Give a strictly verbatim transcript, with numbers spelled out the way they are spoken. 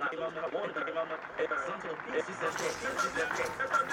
Eva me la borda, Eva me, Eva santo, esse é